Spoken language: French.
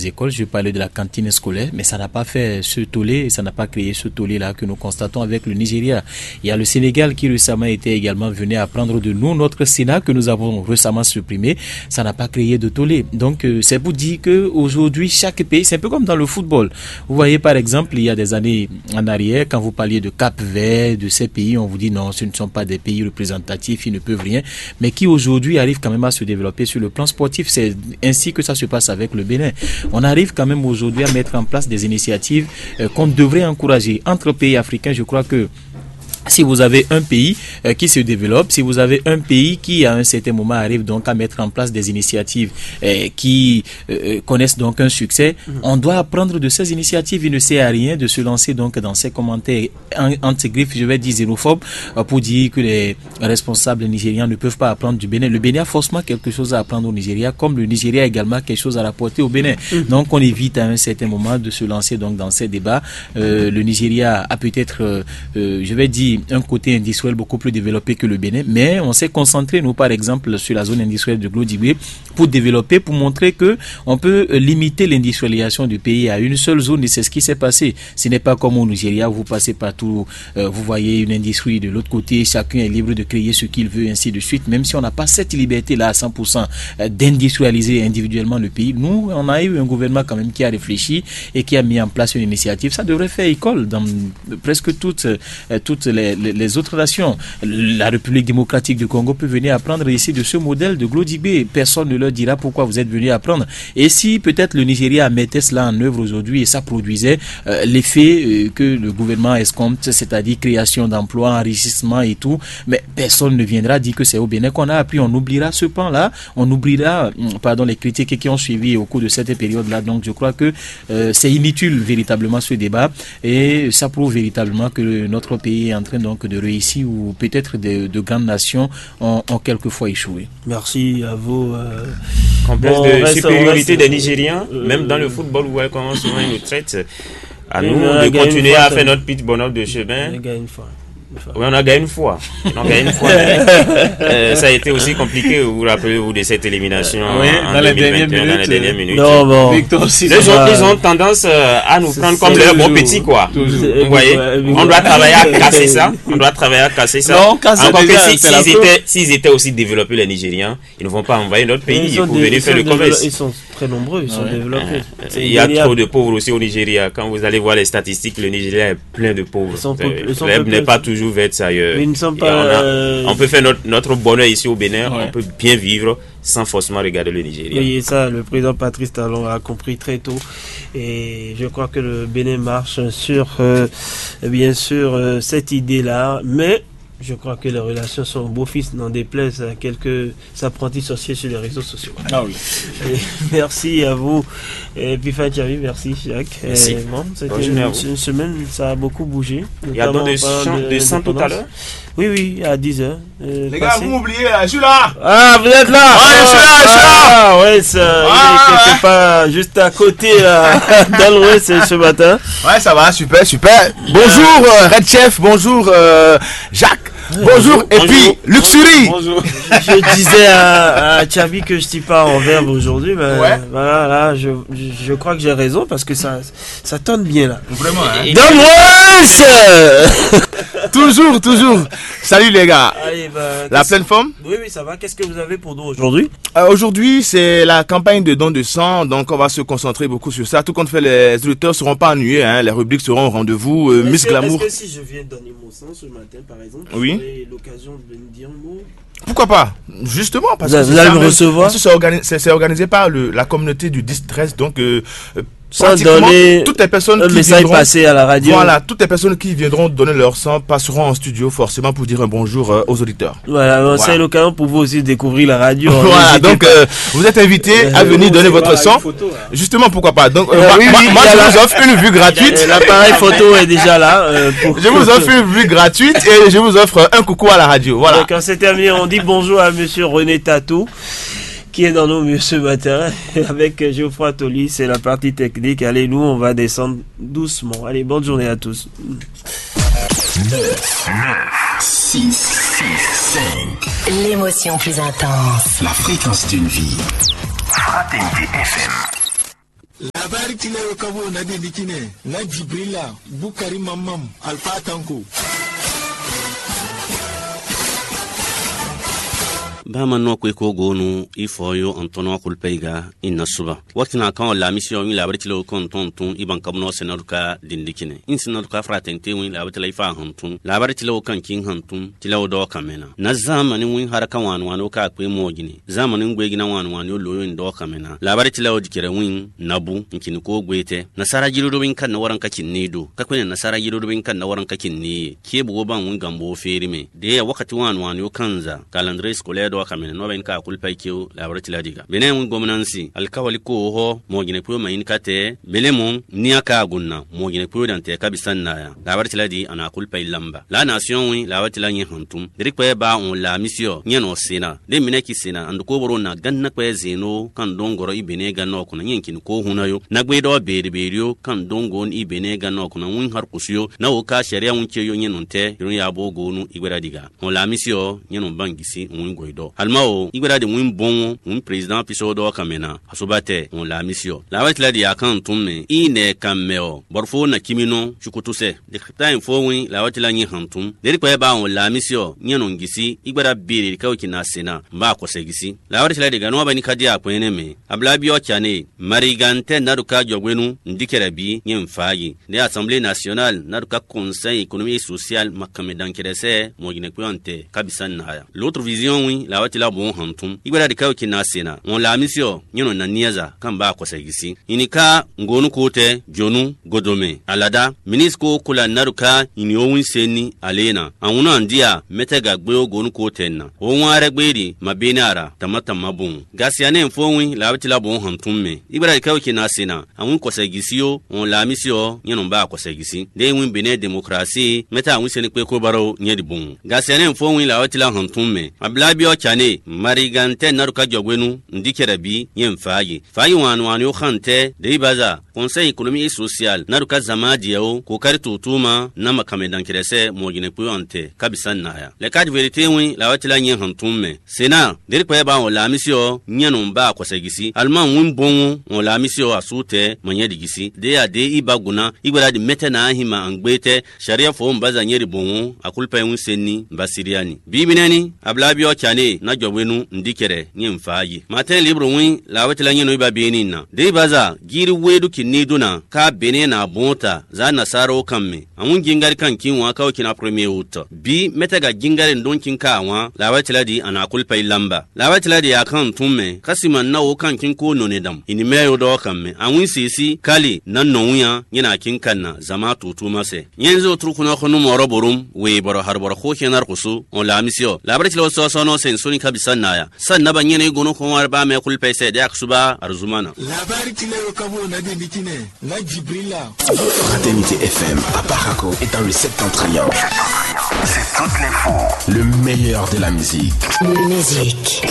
les écoles. Je parlais de la cantine scolaire, mais ça n'a pas fait ce tollé, ça n'a pas créé ce tollé-là que nous constatons avec le Nigeria. Il y a le Sénégal qui récemment était également venu apprendre de nous notre Sénat que nous avons récemment supprimé. Ça n'a pas créé de tollé. Donc, c'est pour dire que aujourd'hui, chaque pays, c'est un peu comme dans le football. Vous voyez, par exemple, il y a des années en arrière, quand vous parliez de Cap-Vert, de ces pays, on vous dit non, ce ne sont pas des pays représentatifs, ils ne peuvent rien, mais qui aujourd'hui arrivent quand même à se développer sur le plan sportif. C'est ainsi que ça se passe avec le Bénin. On arrive quand même aujourd'hui à mettre en place des initiatives qu'on devrait encourager. Entre pays africains, je crois que si vous avez un pays qui se développe, si vous avez un pays qui à un certain moment arrive donc à mettre en place des initiatives qui connaissent donc un succès, on doit apprendre de ces initiatives. Il ne sert à rien de se lancer donc dans ces commentaires entre griffes, je vais dire xénophobes, pour dire que les responsables nigérians ne peuvent pas apprendre du Bénin. Le Bénin a forcément quelque chose à apprendre au Nigeria, comme le Nigeria a également quelque chose à rapporter au Bénin. Donc on évite à un certain moment de se lancer donc dans ces débats. Le Nigeria a peut-être, je vais dire, un côté industriel beaucoup plus développé que le Bénin, mais on s'est concentré, nous, par exemple, sur la zone industrielle de Glodibé pour développer, pour montrer que on peut limiter l'industrialisation du pays à une seule zone, et c'est ce qui s'est passé. Ce n'est pas comme au Nigeria où vous passez partout, vous voyez une industrie de l'autre côté, chacun est libre de créer ce qu'il veut, ainsi de suite, même si on n'a pas cette liberté-là à 100% d'industrialiser individuellement le pays. Nous, on a eu un gouvernement quand même qui a réfléchi et qui a mis en place une initiative. Ça devrait faire école dans presque toutes les autres nations. La République démocratique du Congo peut venir apprendre ici de ce modèle de Glodibé. Personne ne leur dira pourquoi vous êtes venus apprendre. Et si peut-être le Nigeria mettait cela en œuvre aujourd'hui et ça produisait l'effet que le gouvernement escompte, c'est-à-dire création d'emplois, enrichissement et tout, mais personne ne viendra dire que c'est au Bénin qu'on a appris. On oubliera ce pan-là, on oubliera les critiques qui ont suivi au cours de cette période-là. Donc je crois que c'est inutile véritablement ce débat et ça prouve véritablement que notre pays est en train donc de réussir ou peut-être de grandes nations ont quelquefois échoué. Merci à vous. Complexe de supériorité des Nigériens, même dans le football, où comment souvent ils nous traitent, à nous de continuer à faire notre petit bonhomme de chemin. Oui, on a gagné une fois. Ça a été aussi compliqué. Vous vous rappelez-vous de cette élimination en 2021, dans les dernières minutes. Non, bon. Ils ont tendance à nous prendre comme leurs bons petits, quoi. Vous voyez, on doit travailler à casser ça. Non, encore que s'ils étaient aussi développés, les Nigériens, ils ne vont pas envahir notre pays pour venir faire le commerce. Ils sont très nombreux, ils sont développés. Il y a trop de pauvres aussi au Nigeria. Quand vous allez voir les statistiques, le Nigeria est plein de pauvres. Le web n'est pas toujours vert ailleurs. Mais ils ne sont pas on peut faire notre bonheur ici au Bénin, on peut bien vivre sans forcément regarder le Nigeria. Oui, et ça, le président Patrice Talon a compris très tôt. Et je crois que le Bénin marche sur, bien sûr, cette idée-là. Mais je crois que les relations sont au beau-fils, n'en déplaise à quelques apprentis sorciers sur les réseaux sociaux. Ah oui. Merci à vous. Et puis Fadjavi, merci Jacques. Merci. Bon, c'était une semaine, ça a beaucoup bougé. Il y a donc des chants tout à l'heure. Oui, à 10h. Les gars, vous m'oubliez, je suis là. Ah, vous êtes là. Ouais, je suis là. Ah, ouais, ça, il est quelque part juste à côté, dans l'ouest ce matin. Ouais, ça va, super. Bonjour Red Chef, bonjour Jacques. Bonjour, et puis Luxury. Bonjour. Je disais à Tchabi que je ne suis pas en verbe aujourd'hui, mais voilà, là, je crois que j'ai raison parce que ça tonne bien là. Vraiment, hein. Dans l'ouest. Toujours. Salut les gars. Allez, la pleine forme? Oui, ça va. Qu'est-ce que vous avez pour nous aujourd'hui? Aujourd'hui, c'est la campagne de don de sang, donc on va se concentrer beaucoup sur ça. Tout compte fait, les auditeurs ne seront pas ennuyés, hein. Les rubriques seront au rendez-vous. Miss Glamour. Est-ce que si je viens donner mon sang ce matin, par exemple, oui, j'ai l'occasion de me dire un mot? Pourquoi pas? Justement, parce que vous allez me recevoir. C'est organisé par la communauté du 10-13, donc sans donner toutes les personnes un qui message viendront, passé à la radio. Voilà, toutes les personnes qui viendront donner leur sang passeront en studio forcément pour dire un bonjour aux auditeurs. Voilà. C'est l'occasion pour vous aussi de découvrir la radio. Voilà, donc vous êtes invités à venir donner votre sang. Justement, pourquoi pas. Donc moi je vous offre une vue gratuite. L'appareil photo est déjà là. Je vous offre une vue gratuite et je vous offre un coucou à la radio. Voilà. Donc quand c'est terminé, on dit bonjour à monsieur René Tatou, qui est dans nos milieux ce matin, avec Geoffroy Toli, c'est la partie technique. Allez, nous, on va descendre doucement. Allez, bonne journée à tous. 9, 6, 5. L'émotion plus intense. La fréquence d'une vie. Fraternité FM. labari tilayo kabo na dindikine na Jibrila Bukari Mamam Alfa Tanko. Bama no ko gonu ifoyo antono kulpeiga inna suba waktina kan la mission wi labari tilo kon tontun iban kabno senaruka dindikine in senaruka fratente wi labari tilo ifa hantun labari tilo kan kin hantun tilo do kamena na zamanin wi haraka wanu ka kwe mogini zamanin gwe gina wanu loyo ndo kamena labari tilo dikere wi nabu kin ko gwete nasara jirudo win kan na waran kakin nido kakwene nasara jirudo win kan na waran kakin ni ke bugo ban wi gambo ferime de wakati wanu kanza calendrier scolaire kamene no ben ka kulpai kiu laborati ladiga benen mun gomnansi alkawali ko ho mogine puyo mayin kate belemon niaka gunna mogine puyo dante kabisan na ya laborati ladi ana kulpai lamba la nation wi laborati la nyi hantum dirikwe ba on la mission nyeno sena de mineki sena and ko boro na ganna kwe zeno kan dongoro ibene ganno kuna nyenkin ko hunayo na gbedo berio kan dongo ni ibene ganno kuna wun har kusiyo na o ka sharia wun cheyo nyenonte yuru ya bogonu igwera diga on la mission nyeno bangisi wun goido almao igwera de win bon un president pisodo kamena asobate on la mission la wait la di akan tumme ine kameo borfo na kimino chukutuse de time fo win la wait la nyi hantum de ko ba on la mission nyeno ngisi igwera biri ka okina sena mba ko segisi la wait la de gano ba ni kadi akwene me ablabio chane marigante naruka jogwenu ndikera bi nyemfayi de assemblée nationale naruka conseil économique et social makame dankerese mogine kwante kabisan na l'autre vision win la wati la bon hantum igwara de kawo kina sena on la mission nyono na niaza kan ba ko segisi inika ngonu kote jonu godome alada minisko kula naruka ini owin seni alena anuna ndia metega gbe gonu kote na onware gbedi mabenara tamata mabun gasiane mfowin la wati la bon hantum me igwara de kawo kina sena anun ko segisi yo on la mission nyono ba ko segisi de win bene demokrasi meta anun seni kwe ko baro nyedi bon gasiane mfowin la wati la hantum me ablabio chane marigante naruka jogwenu ndikera bi nyemfayi fayi wanu yo khante de baza conseil économique et social naruka zamadi yo ko kari tutuma na makame dankirese mogine puyante kabisan naya le carte vérité wi la watila nyen hantumme sena de ko ba on la mission nyenu ba ko segisi alman win bon on la mission asute manya digisi de ya de ibaguna igwara di metena hima angbete sharia fo mbaza nyeri bon akulpa win senni basiriani bibineni ablabio chane na jogwenu ndikere nyemfayi matin libre win la watila nyenu ba benina de baza giri wedu kiniduna ka bene na bonta za nasaro kamme amun gingari kan kinwa ka wakina premier out bi metega gingari ndonkin kawa la watila di ana kulpa lamba la watila di akan tumme kasiman na o kan kin ko nonedam ini meyo do kamme amun sisi kali nan nonya yana kin kanna zama tutu mase yenzo trukuna khonu moro borum we boro harboro ko kenar kusu on la mission la watila so no sen soni kabisan naya san na banyene gono ko war ba me kulpa se da aksuba arzumana labari tilayo kabo na dindikine na Jibrila Fraternité FM à Paraco et dans le septentrion. C'est toutes les fois le meilleur de la musique. Musique.